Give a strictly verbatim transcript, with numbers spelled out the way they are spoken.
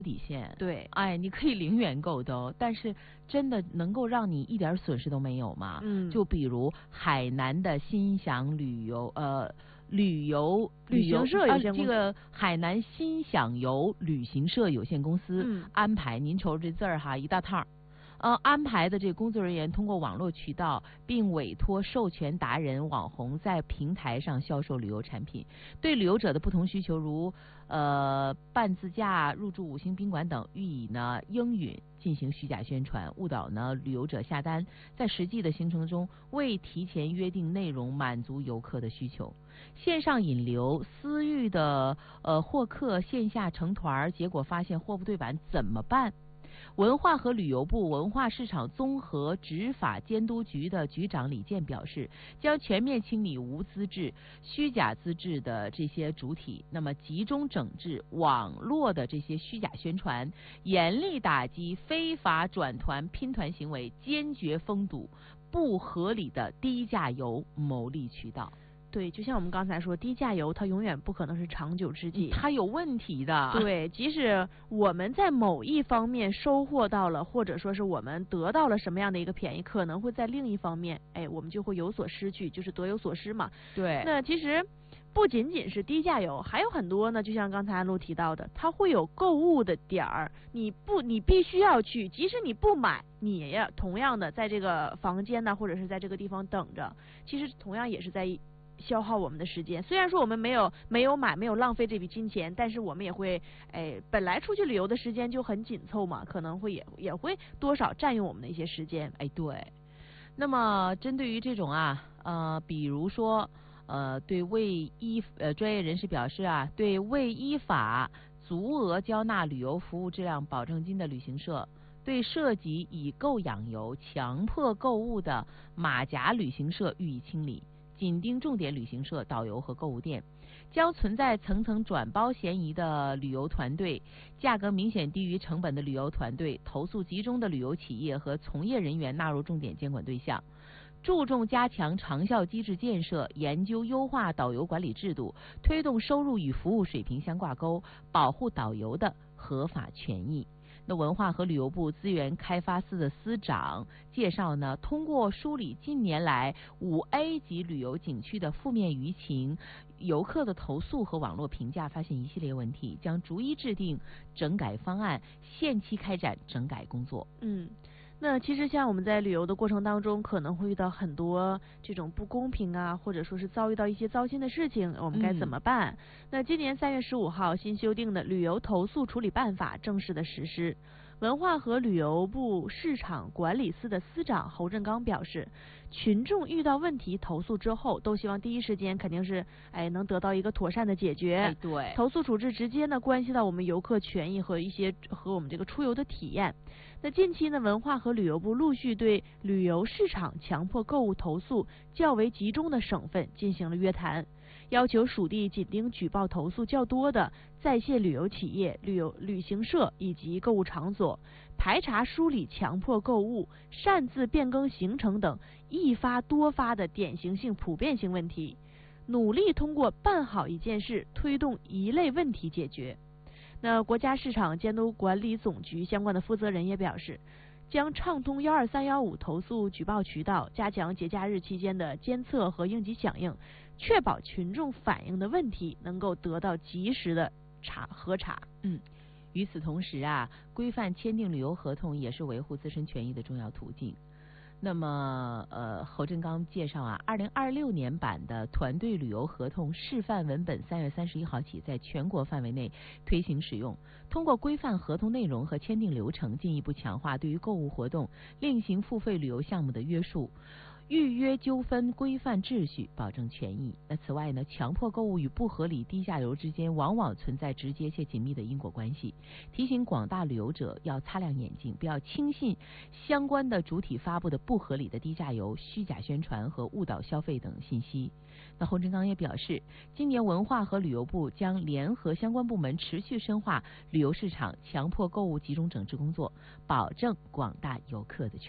底线。 对， 哎，你可以零元购的哦，但是真的能够让你一点损失都没有吗？ 嗯， 就比如海南的心享旅游，呃，旅游旅行社有限公司， 呃、这个海南心享游旅行社有限公司、 嗯、 安排，您瞅这字儿哈，一大套。呃，安排的这个工作人员通过网络渠道，并委托授权达人、网红在平台上销售旅游产品，对旅游者的不同需求，如呃半自驾、入住五星宾馆等，予以呢应允进行虚假宣传，误导呢旅游者下单，在实际的行程中未提前约定内容，满足游客的需求。线上引流、私域的呃获客，线下成团，结果发现货不对版，怎么办？文化和旅游部文化市场综合执法监督局的局长李健表示，将全面清理无资质、虚假资质的这些主体，那么集中整治网络的这些虚假宣传，严厉打击非法转团拼团行为，坚决封堵不合理的低价游牟利渠道。 对，就像我们刚才说，低价游它永远不可能是长久之计， 它有问题的。 对，即使我们在某一方面收获到了，或者说是我们得到了什么样的一个便宜，可能会在另一方面，哎，我们就会有所失去，就是得有所失嘛。 对。 那其实不仅仅是低价游，还有很多呢，就像刚才安陆提到的，它会有购物的点儿，你不，你必须要去，即使你不买，你也要同样的在这个房间呢，或者是在这个地方等着，其实同样也是在消耗我们的时间。虽然说我们没有没有买，没有浪费这笔金钱，但是我们也会，哎，本来出去旅游的时间就很紧凑嘛，可能会也也会多少占用我们的一些时间。 哎，对。那么针对于这种啊，呃，比如说，呃，对未依呃专业人士表示啊，对未依法足额交纳旅游服务质量保证金的旅行社，对涉及以购养游强迫购物的马甲旅行社予以清理。紧盯重点旅行社、导游和购物店，将存在层层转包嫌疑的旅游团队、价格明显低于成本的旅游团队、投诉集中的旅游企业和从业人员纳入重点监管对象，注重加强长效机制建设，研究优化导游管理制度，推动收入与服务水平相挂钩，保护导游的合法权益。那文化和旅游部资源开发司的司长介绍呢，通过梳理近年来五 A 级旅游景区的负面舆情、游客的投诉和网络评价，发现一系列问题，将逐一制定整改方案，限期开展整改工作。 嗯。那其实像我们在旅游的过程当中，可能会遇到很多这种不公平啊，或者说是遭遇到一些糟心的事情，我们该怎么办？嗯、那今年三月十五号，新修订的旅游投诉处理办法正式的实施。文化和旅游部市场管理司的司长侯振刚表示，群众遇到问题投诉之后，都希望第一时间肯定是哎能得到一个妥善的解决。 哎，对， 投诉处置直接呢关系到我们游客权益和一些和我们这个出游的体验。那近期呢，文化和旅游部陆续对旅游市场强迫购物投诉较为集中的省份进行了约谈，要求属地紧盯举报投诉较多的在线旅游企业、旅游旅行社以及购物场所，排查梳理强迫购物、擅自变更行程等易发多发的典型性普遍性问题，努力通过办好一件事推动一类问题解决。那国家市场监督管理总局相关的负责人也表示，将畅通幺二三幺五投诉举报渠道，加强节假日期间的监测和应急响应，确保群众反映的问题能够得到及时的查核查。 嗯，与此同时啊，规范签订旅游合同也是维护自身权益的重要途径。那么，呃，侯振刚介绍啊，二零二六年版的团队旅游合同示范文本三月三十一号起在全国范围内推行使用，通过规范合同内容和签订流程，进一步强化对于购物活动、另行付费旅游项目的约束。预约纠纷规范秩序，保证权益。那此外呢，强迫购物与不合理低价游之间往往存在直接且紧密的因果关系，提醒广大旅游者要擦亮眼睛，不要轻信相关的主体发布的不合理的低价游、虚假宣传和误导消费等信息。那侯振刚也表示，今年文化和旅游部将联合相关部门持续深化旅游市场强迫购物集中整治工作，保证广大游客的权益。